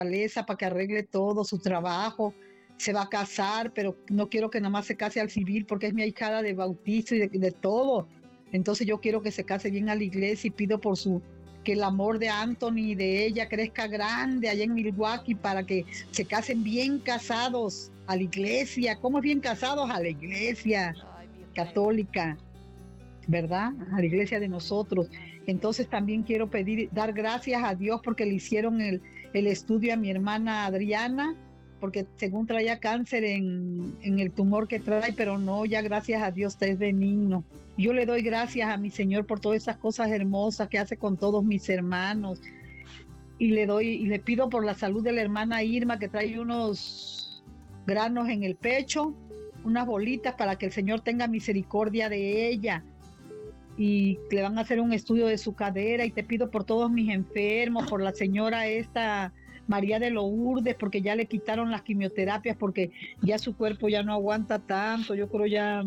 fortaleza para que arregle todo su trabajo. Se va a casar, pero no quiero que nada más se case al civil porque es mi ahijada de bautizo y de todo. Entonces yo quiero que se case bien a la iglesia y pido por que el amor de Anthony y de ella crezca grande allá en Milwaukee para que se casen bien casados a la iglesia. ¿Cómo es bien casados? A la iglesia Ay, mi reina. católica, ¿verdad? A la iglesia de nosotros. Así Entonces es. también quiero dar gracias a Dios porque le hicieron el estudio a mi hermana Adriana, porque según traía cáncer en el tumor que trae, pero no, ya gracias a Dios es benigno. Yo le doy gracias a mi Señor por todas esas cosas hermosas que hace con todos mis hermanos y le pido por la salud de la hermana Irma que trae unos granos en el pecho, unas bolitas para que el Señor tenga misericordia de ella y le van a hacer un estudio de su cadera y te pido por todos mis enfermos, por la señora esta María de Lourdes, porque ya le quitaron las quimioterapias, porque ya su cuerpo ya no aguanta tanto, yo creo ya,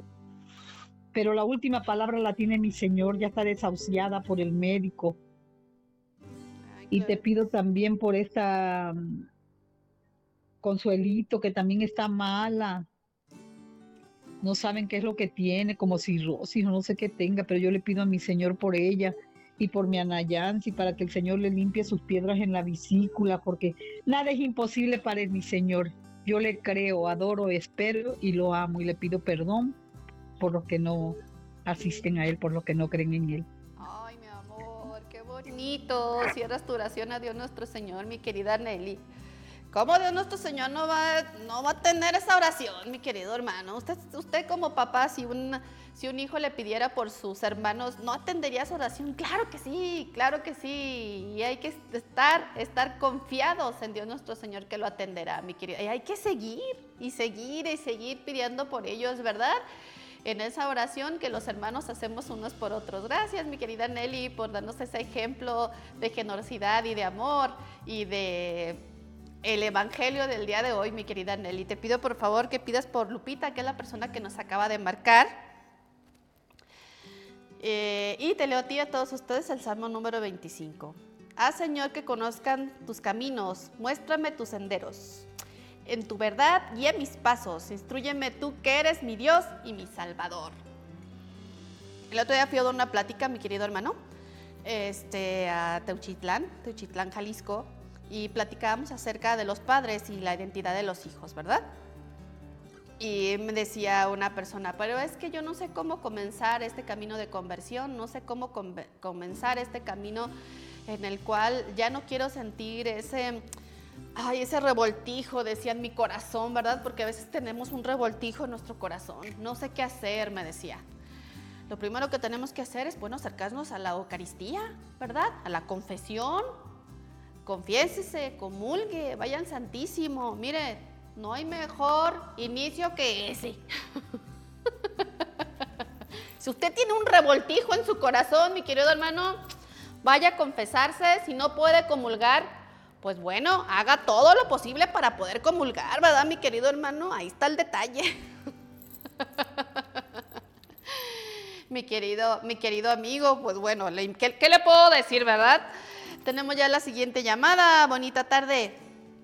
pero la última palabra la tiene mi Señor, ya está desahuciada por el médico. Ay, Y te gloria a pido Dios. también por esta Consuelito, que también está mala, no saben qué es lo que tiene, como cirrosis o no sé qué tenga, pero yo le pido a mi Señor por ella y por mi Ana Yancy para que el Señor le limpie sus piedras en la vesícula, porque nada es imposible para mi Señor. Yo le creo, adoro, espero y lo amo y le pido perdón por los que no asisten a Él, por los que no creen en Él. Ay, mi amor, qué bonito. Cierras tu oración a Dios nuestro Señor, mi querida Nelly. ¿Cómo Dios nuestro Señor no va a tener esa oración, mi querido hermano? Usted como papá, si un hijo le pidiera por sus hermanos, ¿no atendería esa oración? Claro que sí, claro que sí. Y hay que estar confiados en Dios nuestro Señor que lo atenderá, mi querida. Y hay que seguir y seguir y seguir pidiendo por ellos, ¿verdad? En esa oración que los hermanos hacemos unos por otros. Gracias, mi querida Nelly, por darnos ese ejemplo de generosidad y de amor y de el evangelio del día de hoy, mi querida Nelly. Te pido por favor que pidas por Lupita, que es la persona que nos acaba de marcar. Y te leo a ti y a todos ustedes el Salmo número 25. Haz, Señor, que conozcan tus caminos, muéstrame tus senderos. En tu verdad guía mis pasos, instrúyeme tú que eres mi Dios y mi Salvador. El otro día fui a dar una plática, mi querido hermano, a Teuchitlán, Jalisco, y platicábamos acerca de los padres y la identidad de los hijos, ¿verdad? Y me decía una persona, pero es que yo no sé cómo comenzar este camino de conversión, no sé cómo comenzar este camino en el cual ya no quiero sentir ese revoltijo, decía, en mi corazón, ¿verdad? Porque a veces tenemos un revoltijo en nuestro corazón, no sé qué hacer, me decía. Lo primero que tenemos que hacer es, bueno, acercarnos a la Eucaristía, ¿verdad? A la confesión. Confiésese, comulgue, vaya al Santísimo. Mire, no hay mejor inicio que ese. Si usted tiene un revoltijo en su corazón, mi querido hermano, vaya a confesarse. Si no puede comulgar, pues bueno, haga todo lo posible para poder comulgar, ¿verdad, mi querido hermano? Ahí está el detalle. Mi querido amigo, pues bueno, ¿qué le puedo decir, verdad? Tenemos ya la siguiente llamada. Bonita tarde.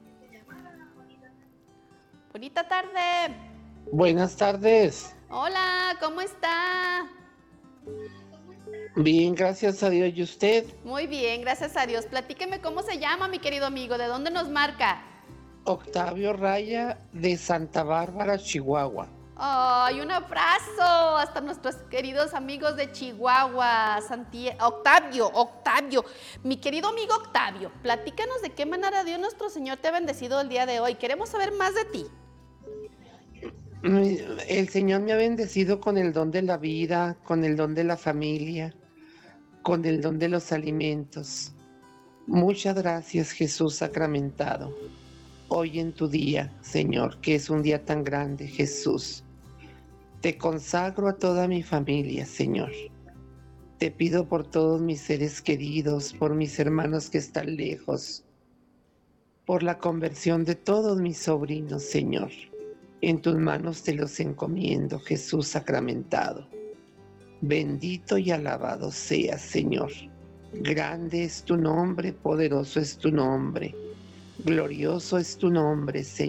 Bonita tarde. Buenas tardes. Hola, ¿cómo está? Bien, gracias a Dios. ¿Y usted? Muy bien, gracias a Dios. Platíqueme cómo se llama, mi querido amigo, ¿de dónde nos marca? Octavio Raya de Santa Bárbara, Chihuahua. ¡Ay, un abrazo! Hasta nuestros queridos amigos de Chihuahua, Octavio, mi querido amigo Octavio, platícanos de qué manera Dios nuestro Señor te ha bendecido el día de hoy. Queremos saber más de ti. El Señor me ha bendecido con el don de la vida, con el don de la familia, con el don de los alimentos. Muchas gracias, Jesús sacramentado. Hoy en tu día, Señor, que es un día tan grande, Jesús. Te consagro a toda mi familia, Señor. Te pido por todos mis seres queridos, por mis hermanos que están lejos, por la conversión de todos mis sobrinos, Señor. En tus manos te los encomiendo, Jesús sacramentado. Bendito y alabado seas, Señor. Grande es tu nombre, poderoso es tu nombre. Glorioso es tu nombre, Señor.